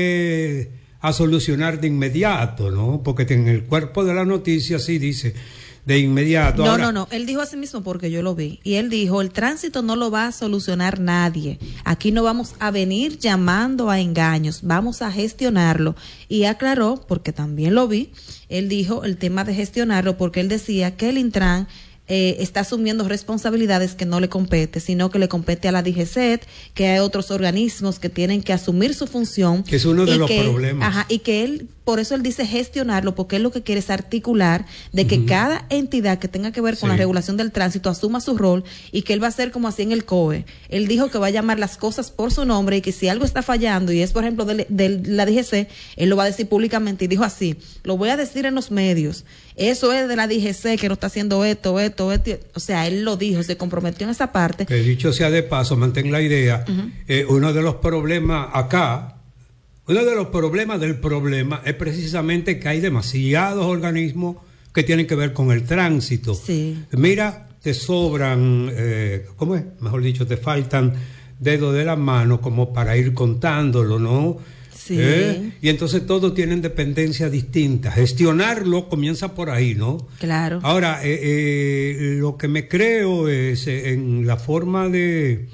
eh, a solucionar de inmediato, ¿no? Porque en el cuerpo de la noticia sí dice de inmediato. No, Ahora, no, no, él dijo a sí mismo, porque yo lo vi, y él dijo, el tránsito no lo va a solucionar nadie, aquí no vamos a venir llamando a engaños, vamos a gestionarlo. Y aclaró, porque también lo vi, él dijo el tema de gestionarlo, porque él decía que el Intran eh, está asumiendo responsabilidades que no le compete, sino que le compete a la D G C E T, que hay otros organismos que tienen que asumir su función. Que es uno de los que, problemas. Ajá, y que él, por eso él dice gestionarlo, porque él lo que quiere es articular de que uh-huh. cada entidad que tenga que ver con sí. la regulación del tránsito asuma su rol, y que él va a hacer como así en el C O E. Él dijo que va a llamar las cosas por su nombre, y que si algo está fallando y es, por ejemplo, de, de la D G C, él lo va a decir públicamente, y dijo así, lo voy a decir en los medios, eso es de la D G C que no está haciendo esto, esto, esto. O sea, él lo dijo, se comprometió en esa parte. Que dicho sea de paso, mantén la idea, uh-huh. eh, uno de los problemas acá, uno de los problemas del problema es precisamente que hay demasiados organismos que tienen que ver con el tránsito. Sí. Mira, te sobran, eh, ¿cómo es? Mejor dicho, te faltan dedos de la mano como para ir contándolo, ¿no? Sí. ¿Eh? Y entonces todos tienen dependencias distintas. Gestionarlo comienza por ahí, ¿no? Claro. Ahora, eh, eh, lo que me creo es eh, en la forma de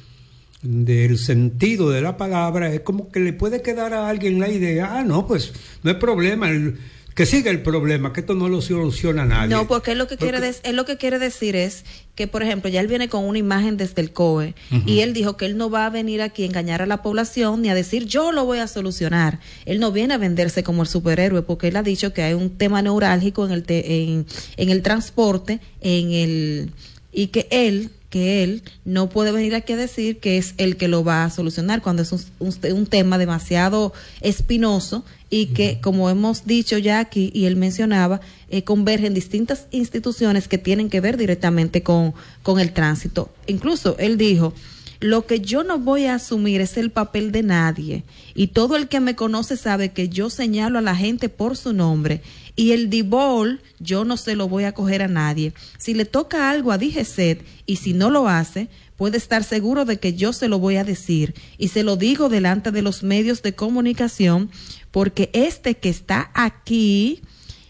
del sentido de la palabra, es como que le puede quedar a alguien la idea, ah, no, pues no hay problema, el, que siga el problema, que esto no lo soluciona nadie. No, porque él lo que porque... quiere de, él lo que quiere decir es que, por ejemplo, ya él viene con una imagen desde el C O E, uh-huh. y él dijo que él no va a venir aquí a engañar a la población ni a decir yo lo voy a solucionar. Él no viene a venderse como el superhéroe, porque él ha dicho que hay un tema neurálgico en el te, en, en el transporte, en el y que él que él no puede venir aquí a decir que es el que lo va a solucionar cuando es un, un, un tema demasiado espinoso y que, como hemos dicho ya aquí, y él mencionaba, eh, convergen distintas instituciones que tienen que ver directamente con, con el tránsito. Incluso él dijo, lo que yo no voy a asumir es el papel de nadie, y todo el que me conoce sabe que yo señalo a la gente por su nombre, y el D I V O L yo no se lo voy a coger a nadie. Si le toca algo a D G C E T y si no lo hace, puede estar seguro de que yo se lo voy a decir, y se lo digo delante de los medios de comunicación, porque este que está aquí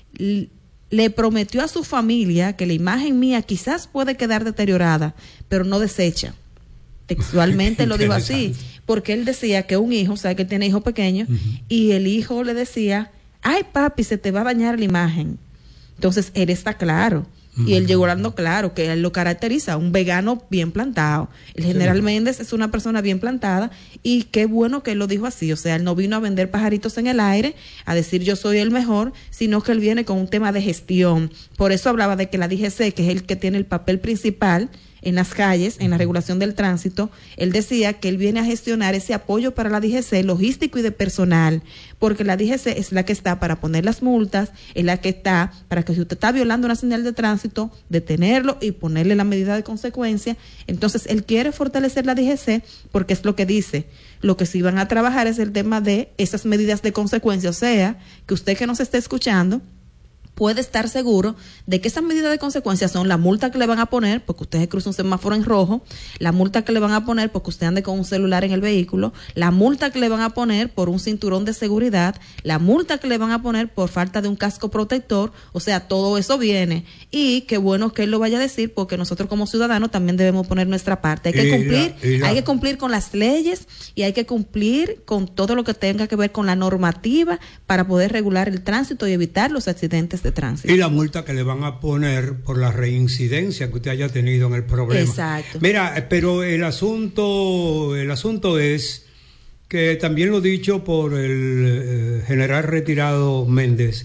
le prometió a su familia que la imagen mía quizás puede quedar deteriorada, pero no desecha. Textualmente lo dijo así, porque él decía que un hijo, o sea, que tiene hijo pequeño, uh-huh. y el hijo le decía, ay papi, se te va a dañar la imagen. Entonces él está claro, uh-huh. y él llegó hablando claro, que él lo caracteriza, un vegano bien plantado. El general sí. Méndez es una persona bien plantada, y qué bueno que él lo dijo así, o sea, él no vino a vender pajaritos en el aire, a decir yo soy el mejor, sino que él viene con un tema de gestión. Por eso hablaba de que la D G C, que es el que tiene el papel principal en las calles, en la regulación del tránsito, él decía que él viene a gestionar ese apoyo para la D G C, logístico y de personal, porque la D G C es la que está para poner las multas, es la que está para que si usted está violando una señal de tránsito, detenerlo y ponerle la medida de consecuencia. Entonces, él quiere fortalecer la D G C porque es lo que dice, lo que sí van a trabajar es el tema de esas medidas de consecuencia, o sea, que usted que nos está escuchando, puede estar seguro de que esas medidas de consecuencia son la multa que le van a poner porque usted se cruza un semáforo en rojo, la multa que le van a poner porque usted ande con un celular en el vehículo, la multa que le van a poner por un cinturón de seguridad, la multa que le van a poner por falta de un casco protector. O sea, todo eso viene, y qué bueno que él lo vaya a decir, porque nosotros como ciudadanos también debemos poner nuestra parte. Hay que cumplir, hay que cumplir con las leyes y hay que cumplir con todo lo que tenga que ver con la normativa para poder regular el tránsito y evitar los accidentes de tránsito. Y la multa que le van a poner por la reincidencia que usted haya tenido en el problema. Exacto. Mira, pero el asunto, el asunto es que también lo dicho por el eh, general retirado Méndez,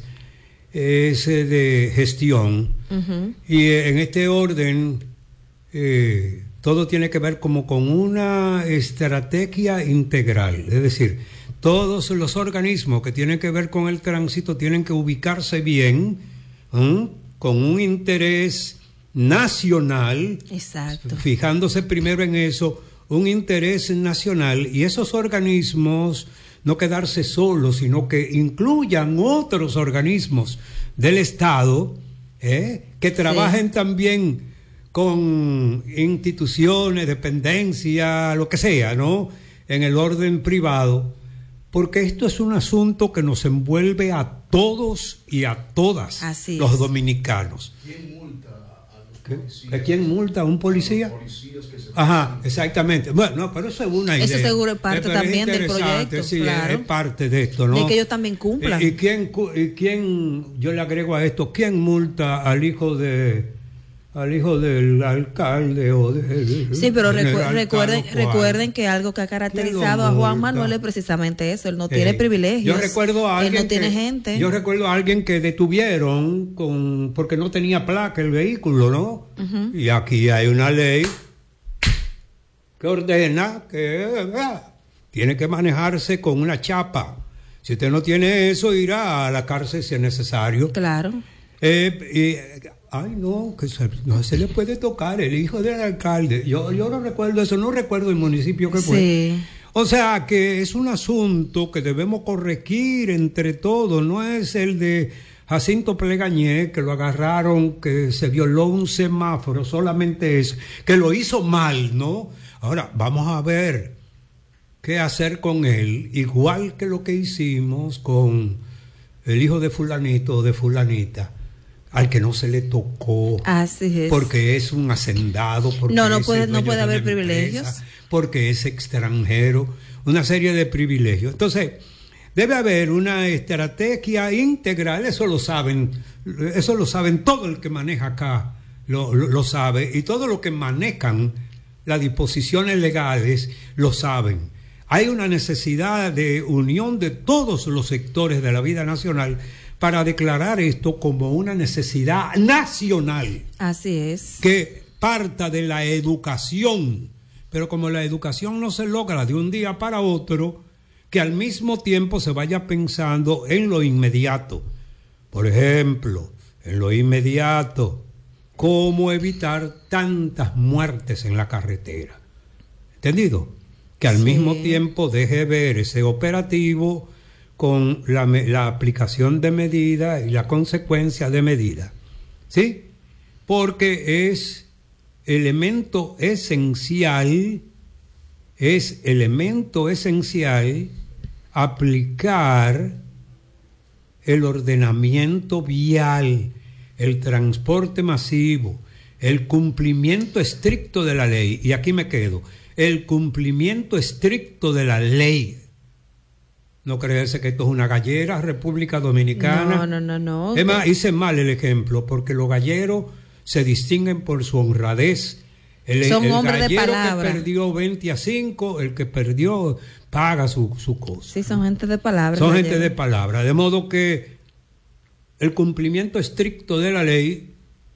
es eh, de gestión. Uh-huh. Y eh, en este orden, eh, todo tiene que ver como con una estrategia integral, es decir, todos los organismos que tienen que ver con el tránsito tienen que ubicarse bien, ¿eh? con un interés nacional. Exacto. Fijándose primero en eso, un interés nacional, y esos organismos no quedarse solos, sino que incluyan otros organismos del Estado, ¿eh? que trabajen sí. también con instituciones, dependencias, lo que sea, ¿no? En el orden privado. Porque esto es un asunto que nos envuelve a todos y a todas Así los es. dominicanos. ¿Quién multa a los policías? ¿A quién multa? ¿A un policía? Los policías que se Ajá, exactamente. Bueno, no, pero eso es una idea. Eso seguro es parte pero también es del proyecto. Sí, claro. es parte de esto, ¿no? De que ellos también cumplan. ¿Y, y, quién, ¿Y quién, yo le agrego a esto, quién multa al hijo de... al hijo del alcalde o del... Sí, pero recu- recuerden recuerden que algo que ha caracterizado a Juan Manuel es precisamente eso, él no tiene eh, privilegios, yo recuerdo a alguien él no tiene que, gente. Yo recuerdo a alguien que detuvieron con porque no tenía placa el vehículo, ¿no? Uh-huh. Y aquí hay una ley que ordena que eh, tiene que manejarse con una chapa. Si usted no tiene eso, irá a la cárcel si es necesario. Claro. Eh, y, Ay, no, que se, no se le puede tocar el hijo del alcalde. Yo, yo no recuerdo eso, no recuerdo el municipio que fue. Sí. O sea, que es un asunto que debemos corregir entre todos. No es el de Jacinto Plegañé, que lo agarraron, que se violó un semáforo, solamente eso, que lo hizo mal, ¿no? Ahora, vamos a ver qué hacer con él, igual que lo que hicimos con el hijo de fulanito o de fulanita, al que no se le tocó. Así es. Porque es un hacendado, porque no, no es puede, el no puede haber empresa, privilegios. porque es extranjero, una serie de privilegios. Entonces, debe haber una estrategia integral, eso lo saben, eso lo saben todo el que maneja acá, lo, lo, lo sabe, y todo lo que manejan las disposiciones legales lo saben. Hay una necesidad de unión de todos los sectores de la vida nacional para declarar esto como una necesidad nacional. Así es. Que parta de la educación, pero como la educación no se logra de un día para otro, que al mismo tiempo se vaya pensando en lo inmediato. Por ejemplo, en lo inmediato, cómo evitar tantas muertes en la carretera. ¿Entendido? Que al sí. mismo tiempo deje ver ese operativo con la, la aplicación de medidas y la consecuencia de medidas. ¿Sí? Porque es elemento esencial, es elemento esencial aplicar el ordenamiento vial, el transporte masivo, el cumplimiento estricto de la ley. Y aquí me quedo. El cumplimiento estricto de la ley. No creerse que esto es una gallera, República Dominicana. No, no, no, no. Es más, hice mal el ejemplo, porque los galleros se distinguen por su honradez. El, Son el hombres de gallero palabra. que perdió veinte a cinco, el que perdió paga su, su cosa. Sí, son gente de palabra. Son gente de palabra. De modo que el cumplimiento estricto de la ley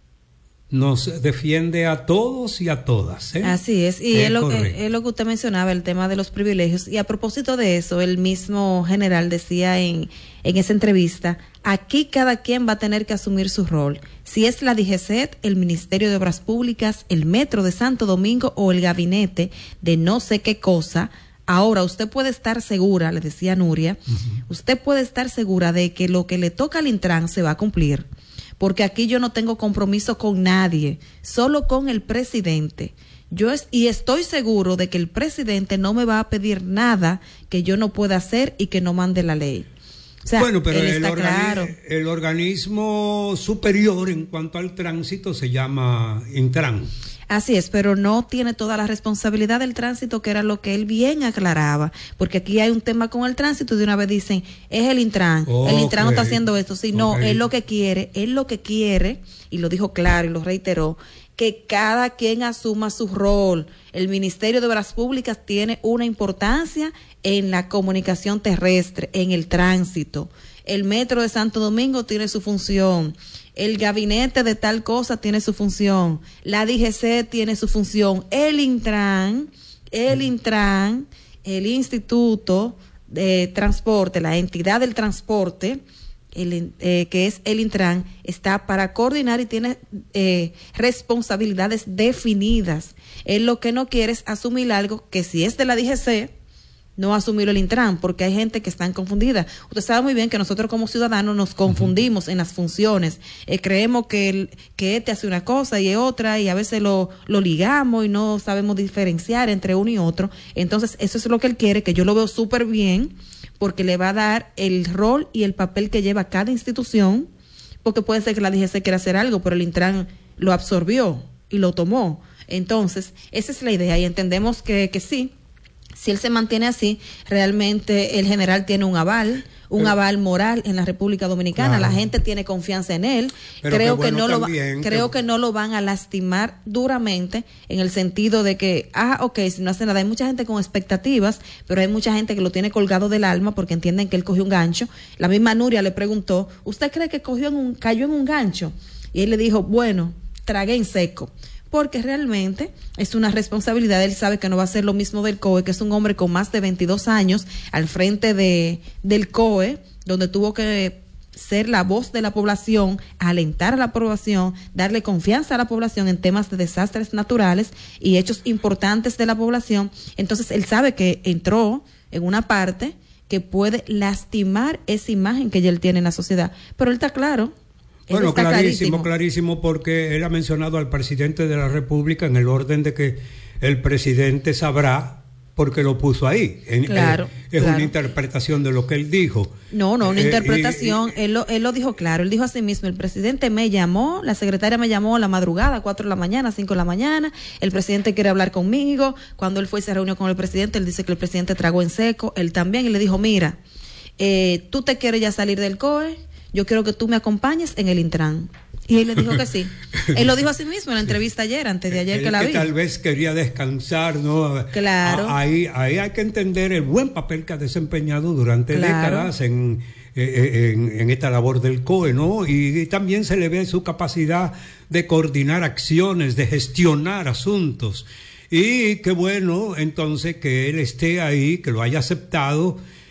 nos defiende a todos y a todas, ¿eh? Así es, y es, es, lo, es, es lo que usted mencionaba, el tema de los privilegios, y a propósito de eso, el mismo general decía en, en esa entrevista, aquí cada quien va a tener que asumir su rol, si es la D G C E T, el Ministerio de Obras Públicas, el Metro de Santo Domingo o el gabinete de no sé qué cosa. Ahora, usted puede estar segura, le decía Nuria, uh-huh. usted puede estar segura de que lo que le toca al Intran se va a cumplir. Porque aquí yo no tengo compromiso con nadie, solo con el presidente. Yo es, y estoy seguro de que el presidente no me va a pedir nada que yo no pueda hacer y que no mande la ley. O sea, bueno, pero él el, está organi- claro. el organismo superior en cuanto al tránsito se llama Intran. Así es, pero no tiene toda la responsabilidad del tránsito, que era lo que él bien aclaraba, porque aquí hay un tema con el tránsito y de una vez dicen, es el Intran, okay. el Intran no está haciendo esto, sí, no, okay. él lo que quiere, él lo que quiere, y lo dijo claro y lo reiteró, que cada quien asuma su rol. El Ministerio de Obras Públicas tiene una importancia en la comunicación terrestre, en el tránsito. El Metro de Santo Domingo tiene su función. El gabinete de tal cosa tiene su función. La D G C tiene su función. El Intran, el Intran, el Instituto de Transporte, la entidad del transporte, el, eh, que es el Intran, está para coordinar y tiene eh, responsabilidades definidas. Él lo que no quiere es asumir algo que si es de la D G C, no asumir el Intran, porque hay gente que están confundida. Usted sabe muy bien que nosotros como ciudadanos nos confundimos uh-huh. en las funciones. Eh, creemos que, el, que este hace una cosa y es otra, y a veces lo, lo ligamos y no sabemos diferenciar entre uno y otro. Entonces, eso es lo que él quiere, que yo lo veo súper bien, porque le va a dar el rol y el papel que lleva cada institución, porque puede ser que la D G C quiera hacer algo, pero el Intran lo absorbió y lo tomó. Entonces, esa es la idea, y entendemos que, que sí, si él se mantiene así, realmente el general tiene un aval, un pero, aval moral en la República Dominicana. Claro. La gente tiene confianza en él. Pero creo que, bueno que no también, lo va, creo que... que no lo van a lastimar duramente, en el sentido de que, ah, ok, si no hace nada. Hay mucha gente con expectativas, pero hay mucha gente que lo tiene colgado del alma porque entienden que él cogió un gancho. La misma Nuria le preguntó, ¿usted cree que cogió en un, cayó en un gancho? Y él le dijo, bueno, tragué en seco. Porque realmente es una responsabilidad. Él sabe que no va a ser lo mismo del C O E, que es un hombre con más de veintidós años al frente de del C O E, donde tuvo que ser la voz de la población, alentar a la población, darle confianza a la población en temas de desastres naturales y hechos importantes de la población. Entonces él sabe que entró en una parte que puede lastimar esa imagen que ya él tiene en la sociedad. Pero él está claro. Bueno, clarísimo, clarísimo, clarísimo, porque él ha mencionado al presidente de la República en el orden de que el presidente sabrá porque lo puso ahí. En, claro, eh, es claro. una interpretación de lo que él dijo. No, no, una eh, interpretación. Y, y, él, lo, él lo dijo claro. Él dijo a sí mismo, el presidente me llamó, la secretaria me llamó a la madrugada, a cuatro de la mañana, cinco de la mañana. El presidente quiere hablar conmigo. Cuando él fue y se reunió con el presidente, él dice que el presidente tragó en seco. Él también, y le dijo, mira, eh, tú te quieres ya salir del C O E, yo quiero que tú me acompañes en el Intran. Y él le dijo que sí. Él lo dijo a sí mismo en la entrevista ayer, antes de ayer él que la que vi. Tal vez quería descansar, ¿no? Claro. Ahí, ahí hay que entender el buen papel que ha desempeñado durante claro. décadas en, en, en esta labor del C O E, ¿no? Y, y también se le ve su capacidad de coordinar acciones, de gestionar asuntos. Y qué bueno, entonces, que él esté ahí, que lo haya aceptado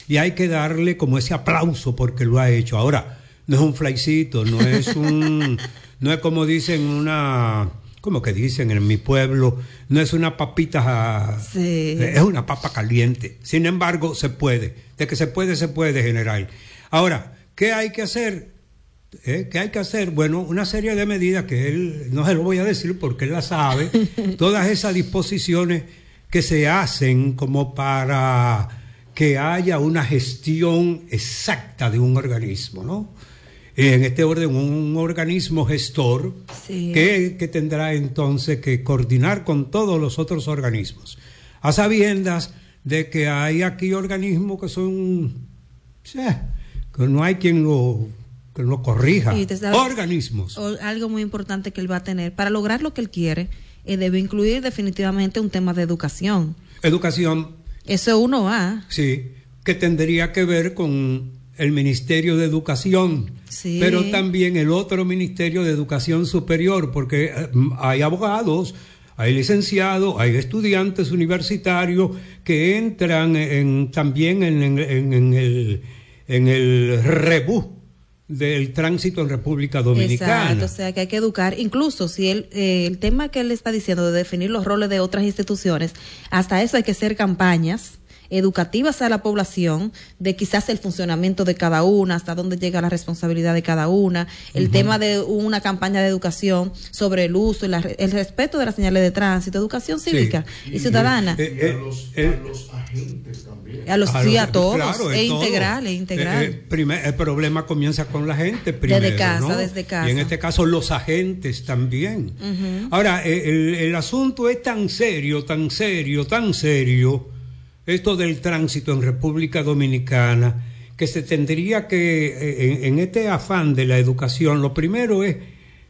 y hay que darle como ese aplauso porque lo ha hecho. Ahora, no es un flycito, no es un, no es como dicen una, como que dicen en mi pueblo, no es una papita, sí. Es una papa caliente. Sin embargo, se puede, de que se puede, se puede, general. Ahora, ¿qué hay que hacer? ¿Eh? ¿Qué hay que hacer? Bueno, una serie de medidas que él, no se lo voy a decir porque él la sabe, todas esas disposiciones que se hacen como para que haya una gestión exacta de un organismo, ¿no? En este orden, un organismo gestor sí. que, que tendrá entonces que coordinar con todos los otros organismos, a sabiendas de que hay aquí organismos que son, sí, que no hay quien lo, que lo corrija, organismos. Algo muy importante que él va a tener, para lograr lo que él quiere, eh, debe incluir definitivamente un tema de educación. Educación. Eso uno A. Sí, que tendría que ver con el Ministerio de Educación, sí. pero también el otro Ministerio de Educación Superior, porque hay abogados, hay licenciados, hay estudiantes universitarios que entran en, también en, en, en, en el, en el rebú del tránsito en República Dominicana. Exacto, o sea que hay que educar, incluso si él, eh, el tema que él está diciendo de definir los roles de otras instituciones, hasta eso hay que hacer campañas educativas a la población de quizás el funcionamiento de cada una, hasta dónde llega la responsabilidad de cada una, el uh-huh. tema de una campaña de educación sobre el uso y la, el respeto de las señales de tránsito, educación cívica sí. y ciudadana. Eh, eh, y a, los, eh, a los agentes también. A los, a sí, a todos, claro, es todo. integral, es integral. Eh, eh, primer, el problema comienza con la gente primero, desde casa, ¿no? desde casa. Y en este caso los agentes también. Uh-huh. Ahora, eh, el, el asunto es tan serio, tan serio, tan serio, esto del tránsito en República Dominicana, que se tendría que, en, en este afán de la educación, lo primero es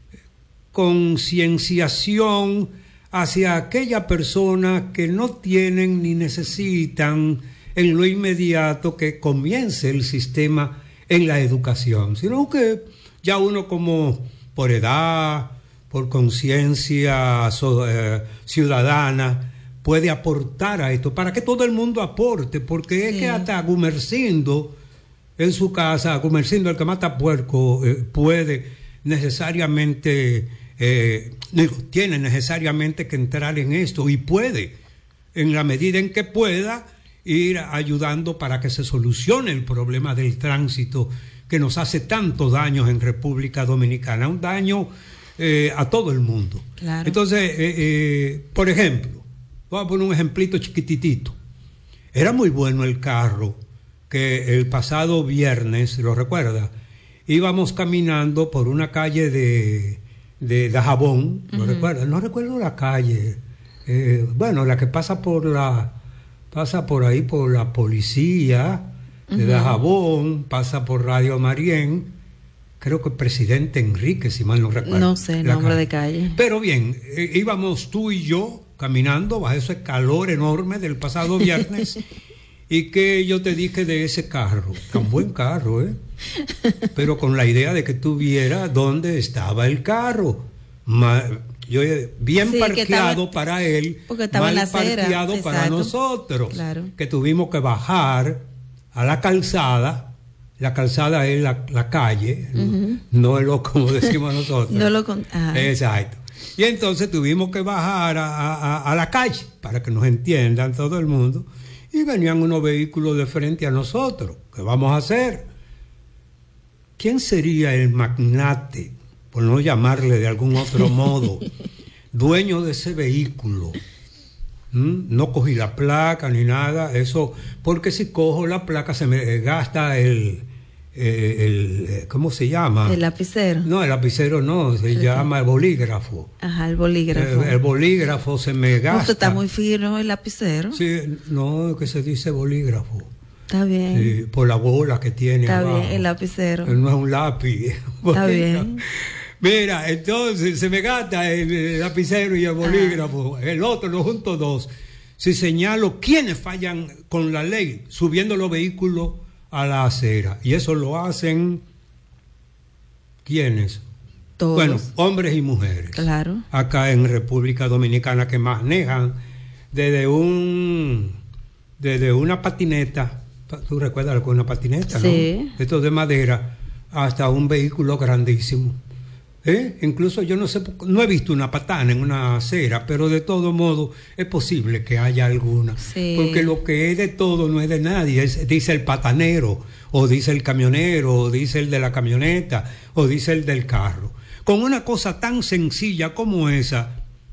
concienciación hacia aquella persona que no tienen ni necesitan en lo inmediato que comience el sistema en la educación, sino que ya uno como por edad, por conciencia so, eh, ciudadana, puede aportar a esto, para que todo el mundo aporte, porque sí. es que hasta Gumersindo en su casa, Gumersindo el que mata puerco, eh, puede necesariamente, eh, digo, tiene necesariamente que entrar en esto y puede, en la medida en que pueda, ir ayudando para que se solucione el problema del tránsito que nos hace tantos daños en República Dominicana, un daño eh, a todo el mundo. Claro. Entonces, eh, eh, por ejemplo, voy a poner un ejemplito chiquititito. Era muy bueno el carro que el pasado viernes, ¿lo recuerda? Íbamos caminando por una calle de, de Dajabón, ¿lo uh-huh. recuerda? No recuerdo la calle. Eh, bueno, la que pasa por la pasa por ahí por la policía de uh-huh. Dajabón, pasa por Radio Marién, creo que Presidente Enrique, si mal no recuerdo. No sé el nombre calle. de calle. Pero bien, eh, íbamos tú y yo caminando bajo ese calor enorme del pasado viernes y que yo te dije de ese carro, tan buen carro, ¿eh? Pero con la idea de que tú vieras dónde estaba el carro. Ma, yo bien sí, parqueado estaba, para él, mal la acera, parqueado exacto. para nosotros, claro. que tuvimos que bajar a la calzada. La calzada es la, la calle, uh-huh. no es lo como decimos nosotros. no lo con... Exacto. Y entonces tuvimos que bajar a, a, a la calle para que nos entiendan todo el mundo. Y venían unos vehículos de frente a nosotros. ¿Qué vamos a hacer? ¿Quién sería el magnate, por no llamarle de algún otro modo, dueño de ese vehículo? ¿Mm? No cogí la placa ni nada, eso, porque si cojo la placa se me gasta el... El, el, ¿cómo se llama? El lapicero. No, el lapicero no, se sí. llama el bolígrafo. Ajá, el bolígrafo. El, el bolígrafo se me gasta. Usted está muy fino, el lapicero. Sí, no, que se dice bolígrafo. Está bien. Sí, por la bola que tiene Está abajo. bien, el lapicero. No es un lápiz. Está bien. Mira, entonces se me gasta el, el lapicero y el bolígrafo. Ah. El otro, lo junto dos. Si señalo quiénes fallan con la ley, subiendo los vehículos a la acera, y eso lo hacen ¿quiénes? Todos. Bueno, hombres y mujeres. Claro. Acá en República Dominicana, que manejan desde un desde una patineta tú recuerdas con una patineta, sí. ¿no? Esto de madera, hasta un vehículo grandísimo. ¿Eh? Incluso yo no sé, no he visto una patana en una acera, pero de todo modo es posible que haya alguna. Sí. Porque lo que es de todo no es de nadie, es, dice el patanero, o dice el camionero, o dice el de la camioneta, o dice el del carro. Con una cosa tan sencilla como esa,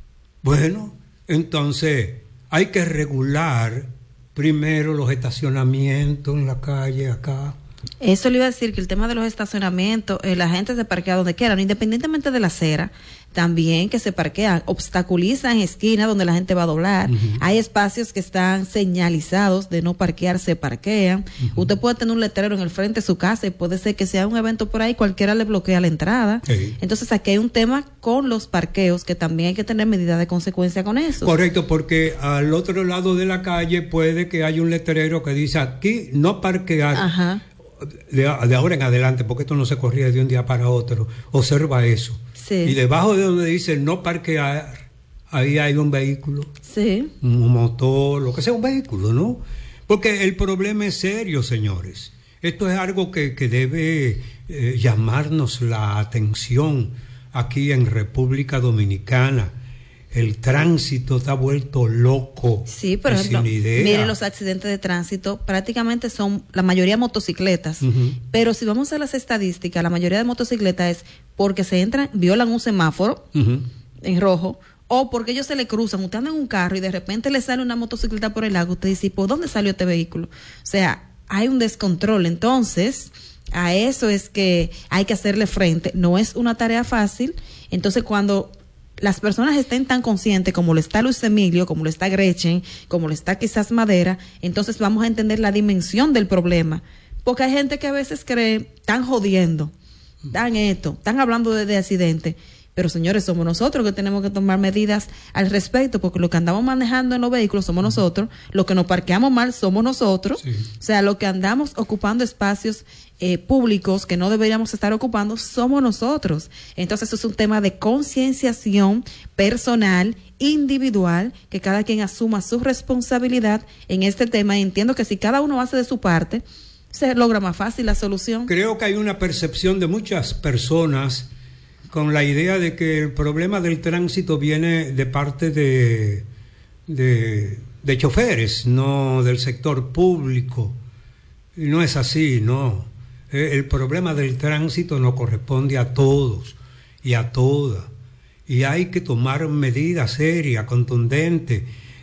bueno, entonces hay que regular primero los estacionamientos en la calle acá. Eso le iba a decir, que el tema de los estacionamientos, eh, la gente se parquea donde quiera, ¿no? Independientemente de la acera, también que se parquean, obstaculizan esquinas donde la gente va a doblar. Uh-huh. Hay espacios que están señalizados de no parquear, se parquean. Uh-huh. Usted puede tener un letrero en el frente de su casa y puede ser que sea un evento por ahí, cualquiera le bloquea la entrada. Sí. Entonces aquí hay un tema con los parqueos que también hay que tener medidas de consecuencia con eso. Correcto, porque al otro lado de la calle puede que haya un letrero que dice aquí no parquear. Ajá. De, de ahora en adelante, porque esto no se corría de un día para otro. Observa eso. Sí. Y debajo de donde dice no parquear, ahí hay un vehículo. Sí. Un motor, lo que sea un vehículo, ¿no? Porque el problema es serio, señores. Esto es algo que, que debe eh, llamarnos la atención aquí en República Dominicana. El tránsito está vuelto loco. Sí, por ejemplo, mire, los accidentes de tránsito prácticamente son la mayoría motocicletas. Uh-huh. Pero si vamos a las estadísticas, la mayoría de motocicletas es porque se entran, violan un semáforo uh-huh. en rojo, o porque ellos se le cruzan. Usted anda en un carro y de repente le sale una motocicleta por el lado. Usted dice, ¿por dónde salió este vehículo? O sea, hay un descontrol. Entonces, a eso es que hay que hacerle frente. No es una tarea fácil. Entonces, cuando las personas estén tan conscientes como lo está Luis Emilio, como lo está Gretchen, como lo está quizás Madera, entonces vamos a entender la dimensión del problema. Porque hay gente que a veces cree, están jodiendo, están esto, están hablando de, de accidentes. Pero señores, somos nosotros que tenemos que tomar medidas al respecto, porque lo que andamos manejando en los vehículos somos nosotros, lo que nos parqueamos mal somos nosotros, sí. O sea, lo que andamos ocupando espacios eh, públicos que no deberíamos estar ocupando somos nosotros. Entonces eso es un tema de concienciación personal, individual, que cada quien asuma su responsabilidad en este tema. Y entiendo que si cada uno hace de su parte, se logra más fácil la solución. Creo que hay una percepción de muchas personas con la idea de que el problema del tránsito viene de parte de, de, de choferes, no del sector público. Y no es así, no. El problema del tránsito nos corresponde a todos y a todas. Y hay que tomar medidas serias, contundentes,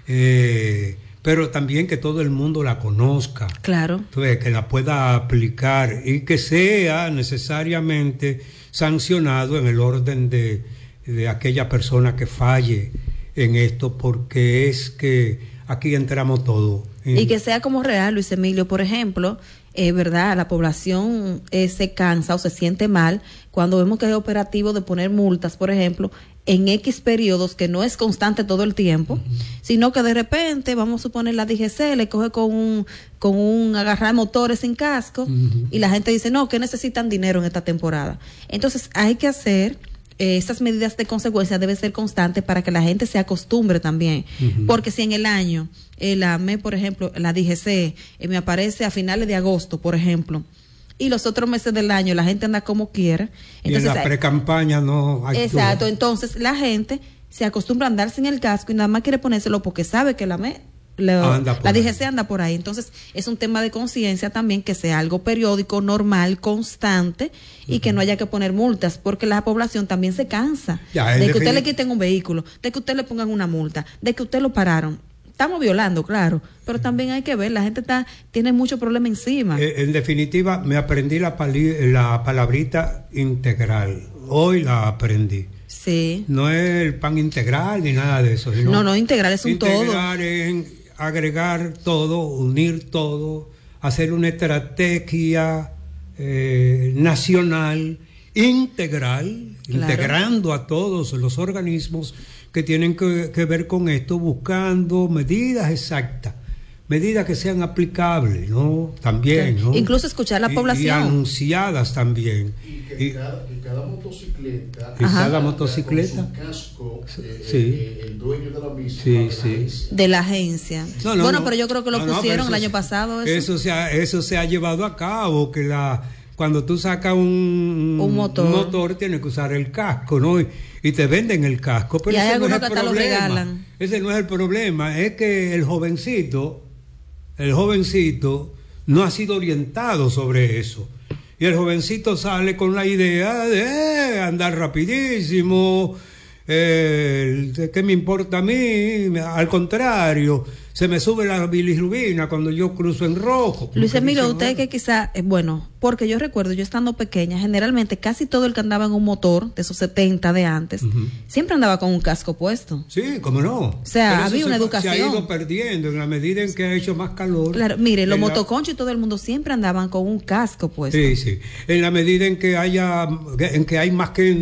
eh, pero también que todo el mundo la conozca. Claro. Entonces, que la pueda aplicar y que sea necesariamente sancionado en el orden de, de aquella persona que falle en esto, porque es que aquí entramos todos. Y que sea como real, Luis Emilio, por ejemplo, es eh, verdad, la población eh, se cansa o se siente mal cuando vemos que hay operativos de poner multas, por ejemplo, en X periodos, que no es constante todo el tiempo, uh-huh. sino que de repente, vamos a suponer, la D G C le coge con un con un agarrar motores sin casco, uh-huh. y la gente dice, no, que necesitan dinero en esta temporada. Entonces hay que hacer eh, esas medidas de consecuencia, deben ser constantes para que la gente se acostumbre también, uh-huh. porque si en el año el A M E, por ejemplo, la D G C eh, me aparece a finales de agosto, por ejemplo, y los otros meses del año la gente anda como quiera. Entonces, y en la pre-campaña no hay. Exacto, entonces la gente se acostumbra a andar sin el casco y nada más quiere ponérselo porque sabe que la M E, la, la D G C anda por ahí. Entonces es un tema de conciencia también, que sea algo periódico, normal, constante, y uh-huh. que no haya que poner multas, porque la población también se cansa ya, de que usted le quiten un vehículo, de que usted le pongan una multa, de que usted lo pararon. Estamos violando, claro, pero también hay que ver, la gente está tiene mucho problema encima. Eh, en definitiva, me aprendí la, pali, la palabrita integral. Hoy la aprendí. Sí. No es el pan integral ni nada de eso. Sino no, no, integral es un integrar todo. Integrar en agregar todo, unir todo, hacer una estrategia eh, nacional integral, claro. integrando a todos los organismos que tienen que, que ver con esto, buscando medidas exactas, medidas que sean aplicables, ¿no? También, ¿no? Incluso escuchar la y, población. Y anunciadas también. Y que, y, cada, que cada motocicleta... Que cada motocicleta... Con su casco, eh, sí. eh, el dueño de la misma. Sí, de sí. la de la agencia. No, no, bueno, no. pero yo creo que lo no, pusieron no, el eso, año pasado. Eso. Eso, se ha, eso se ha llevado a cabo, que la... Cuando tú sacas un, un, motor. un motor, tienes que usar el casco, ¿no? Y, y te venden el casco. Pero y hay ese no es algunos el que hasta lo problema. regalan. Ese no es el problema. Es que el jovencito, el jovencito no ha sido orientado sobre eso. Y el jovencito sale con la idea de andar rapidísimo. Eh, ¿Qué me importa a mí? Al contrario, se me sube la bilirrubina cuando yo cruzo en rojo. Luis Emilio, usted que quizá, eh, bueno, porque yo recuerdo, yo estando pequeña, generalmente casi todo el que andaba en un motor de esos setenta de antes, uh-huh. siempre andaba con un casco puesto. Sí, cómo no. O sea, había una se, educación. Se ha ido perdiendo en la medida en que ha hecho más calor. Claro, mire, los la... motoconchos y todo el mundo siempre andaban con un casco puesto. Sí, sí. En la medida en que haya, en que hay más que